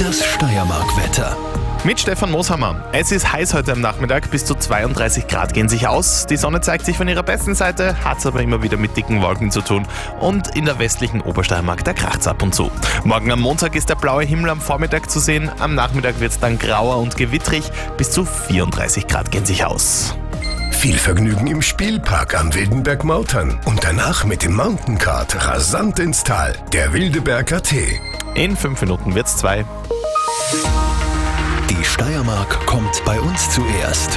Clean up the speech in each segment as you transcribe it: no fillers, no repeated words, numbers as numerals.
Das Steiermark-Wetter. Mit Stefan Moshammer. Es ist heiß heute am Nachmittag, bis zu 32 Grad gehen sich aus. Die Sonne zeigt sich von ihrer besten Seite, hat es aber immer wieder mit dicken Wolken zu tun. Und in der westlichen Obersteiermark, da kracht's ab und zu. Morgen am Montag ist der blaue Himmel am Vormittag zu sehen. Am Nachmittag wird es dann grauer und gewittrig. Bis zu 34 Grad gehen sich aus. Viel Vergnügen im Spielpark am Wildenberg-Mautern und danach mit dem Mountain-Kart rasant ins Tal. Der Wildeberg AT. In 5 Minuten wird's 2. Die Steiermark kommt bei uns zuerst.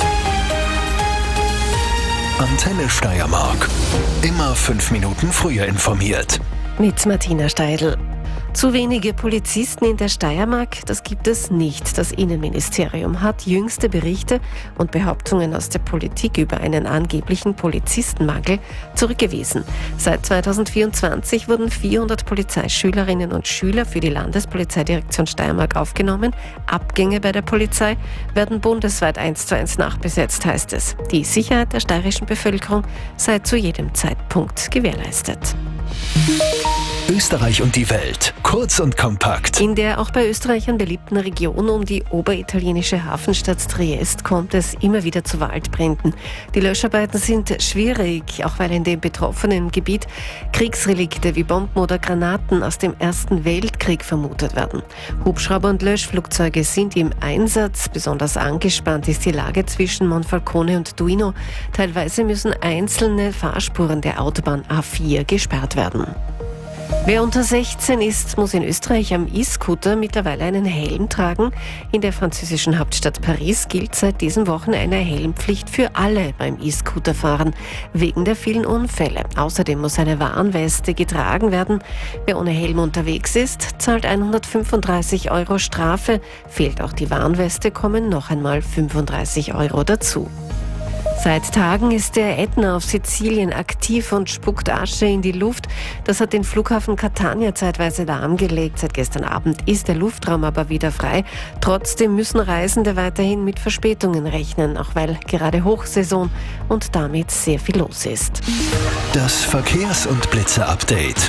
Antenne Steiermark. Immer 5 Minuten früher informiert. Mit Martina Steidl. Zu wenige Polizisten in der Steiermark, das gibt es nicht. Das Innenministerium hat jüngste Berichte und Behauptungen aus der Politik über einen angeblichen Polizistenmangel zurückgewiesen. Seit 2024 wurden 400 Polizeischülerinnen und Schüler für die Landespolizeidirektion Steiermark aufgenommen. Abgänge bei der Polizei werden bundesweit 1:1 nachbesetzt, heißt es. Die Sicherheit der steirischen Bevölkerung sei zu jedem Zeitpunkt gewährleistet. Österreich und die Welt. Kurz und kompakt. In der auch bei Österreichern beliebten Region um die oberitalienische Hafenstadt Triest kommt es immer wieder zu Waldbränden. Die Löscharbeiten sind schwierig, auch weil in dem betroffenen Gebiet Kriegsrelikte wie Bomben oder Granaten aus dem Ersten Weltkrieg vermutet werden. Hubschrauber und Löschflugzeuge sind im Einsatz. Besonders angespannt ist die Lage zwischen Monfalcone und Duino. Teilweise müssen einzelne Fahrspuren der Autobahn A4 gesperrt werden. Wer unter 16 ist, muss in Österreich am E-Scooter mittlerweile einen Helm tragen. In der französischen Hauptstadt Paris gilt seit diesem Wochenende eine Helmpflicht für alle beim E-Scooterfahren, wegen der vielen Unfälle. Außerdem muss eine Warnweste getragen werden. Wer ohne Helm unterwegs ist, zahlt 135 € Strafe. Fehlt auch die Warnweste, kommen noch einmal 35 € dazu. Seit Tagen ist der Ätna auf Sizilien aktiv und spuckt Asche in die Luft. Das hat den Flughafen Catania zeitweise lahmgelegt. Seit gestern Abend ist der Luftraum aber wieder frei. Trotzdem müssen Reisende weiterhin mit Verspätungen rechnen, auch weil gerade Hochsaison und damit sehr viel los ist. Das Verkehrs- und Blitzer-Update.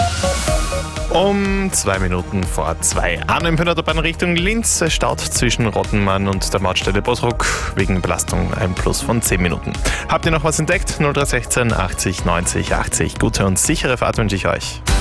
Um 2 Minuten vor 2. A9 Richtung Linz. Es staut zwischen Rottenmann und der Mautstelle Bosruck wegen Belastung ein Plus von 10 Minuten. Habt ihr noch was entdeckt? 0316 80 90 80. Gute und sichere Fahrt wünsche ich euch.